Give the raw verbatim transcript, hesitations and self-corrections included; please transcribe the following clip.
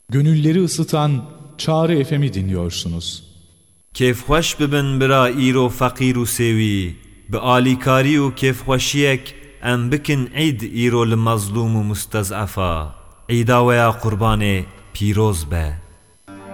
Gönülleri ısıtan Çağrı F M'i dinliyorsunuz. Keyfxweş bibin bira îro feqîr û sêwî, bi alîkarî û keyfxweşiyek em bikin îd îro li mezlûm û mustez'efa. Îda we ya qurbanê pîroz be.